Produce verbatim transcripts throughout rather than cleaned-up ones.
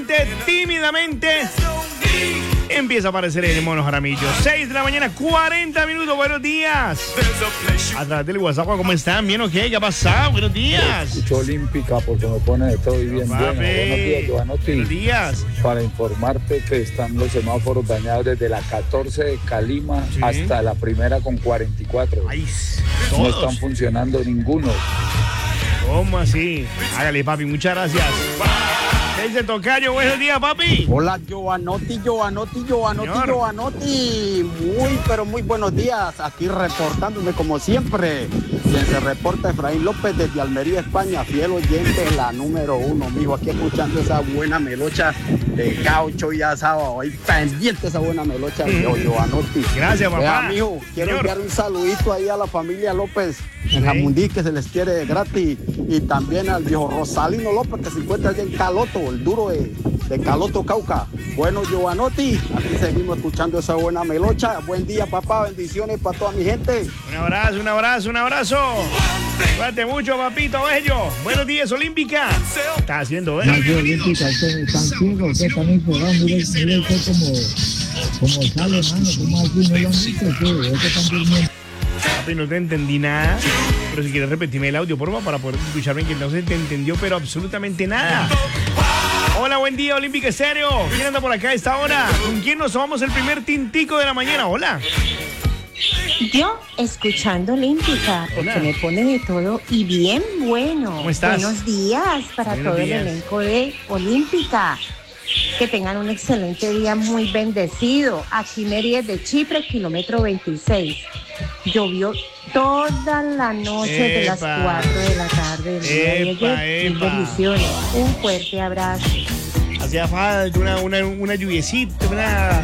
lentamente, tímidamente, empieza a aparecer el Mono Jaramillo. seis de la mañana, cuarenta minutos. Buenos días. A través del WhatsApp, ¿cómo están? ¿Bien o qué? ¿Qué ha pasado? Buenos días. Escucho Olímpica porque me pone de todo y bien Papi. bueno. Buenos días, Giovanotti. Buenos días. Para informarte que están los semáforos dañados desde la catorce de Calima Sí. hasta la primera con cuarenta y cuatro. Ay, No todos. están funcionando ninguno. ¿Cómo así? Hágale, papi, muchas gracias. ¿Qué dice Tocayo? Buenos días, papi. Hola, Giovanotti, Giovanotti, Giovanotti, Señor. Giovanotti. Muy, pero muy buenos días. Aquí reportándome como siempre. Quien se reporta Efraín López desde Almería, España. Fiel oyente, la número uno, mijo. Aquí escuchando esa buena melocha de gaucho y asado. Ahí pendiente esa buena melocha de Mm. Giovanotti. Gracias, papá. Vea, mijo, quiero Señor. enviar un saludito ahí a la familia López en Sí. Jamundí, que se les quiere gratis. Y también al viejo Rosalino López, que se encuentra allá en Caloto, el duro de, de Caloto, Cauca. Bueno, Giovanotti, aquí seguimos escuchando esa buena melocha. Buen día, papá. Bendiciones para toda mi gente. Un abrazo, un abrazo, un abrazo. Cuídate mucho, papito bello. Buenos días, Olímpica. Está haciendo, ¿eh? Yo, Olímpica, ustedes están ciegos, ustedes están informados, mire, mire usted como, como sale, mano, como aquí no lo han visto, ustedes, ustedes están durmiendo. Papi, no te entendí nada. Pero si quieres repetirme el audio, por favor, para poder escucharme, que no se te entendió, pero absolutamente nada. Hola, buen día, Olímpica Estéreo. ¿Quién anda por acá a esta hora? ¿Con quién nos tomamos el primer tintico de la mañana? Hola. Yo escuchando Olímpica, porque Hola. me pone de todo y bien bueno. ¿Cómo estás? Buenos días para Buenos todo días. el elenco de Olímpica. Que tengan un excelente día muy bendecido. Aquí Mary de Chipre, kilómetro veintiséis. Llovió toda la noche de las Epa. cuatro de la tarde. del día de Epa, ayer. Mil epa. bendiciones. Un fuerte abrazo. Hacía falta una, una, una lluviecita, una...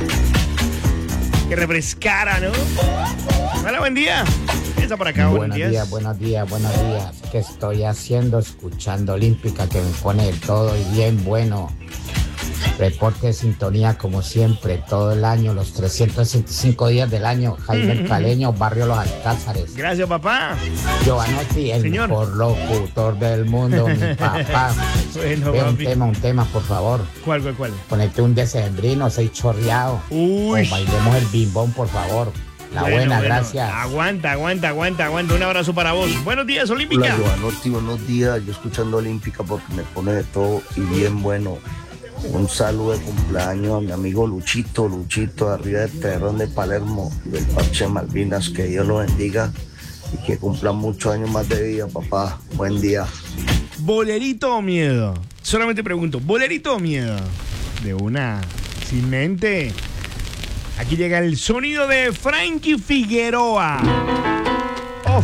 que refrescara, ¿no? Hola, buen día. ¿Quién está por acá? Buenos, Buenos días, buenos días, buenos días. ¿Qué estoy haciendo? Escuchando Olímpica, que me pone de todo y bien bueno. Reporte de sintonía como siempre, todo el año, los trescientos sesenta y cinco días del año. Jaime el Caleño, Barrio Los Alcázares. Gracias, papá. Giovanotti, el Señor. mejor locutor del mundo, mi papá. Bueno, Ve un papi. tema, un tema, por favor. ¿Cuál, cuál, cuál? Ponete un decembrino, seis chorreado. Uy. O bailemos el bimbón, por favor. La Bueno, buena, bueno. gracias. Aguanta, aguanta, aguanta, aguanta. Un abrazo para vos. Buenos días, Olímpica. Hola, Giovanotti, buenos días. Yo escuchando Olímpica porque me pone de todo y bien bueno. Un saludo de cumpleaños a mi amigo Luchito, Luchito, arriba del terrón de Palermo, del Parche Malvinas. Que Dios lo bendiga y que cumplan muchos años más de vida, papá. Buen día. ¿Bolerito o miedo? Solamente pregunto, ¿bolerito o miedo? De una, sin mente. Aquí llega el sonido de Frankie Figueroa. ¡Oh!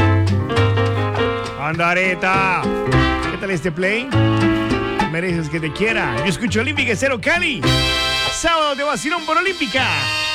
¡Andareta! ¿Qué tal este play? Mereces que te quiera. Yo escucho Olímpica Cero Cali. Sábado de vacilón por Olímpica.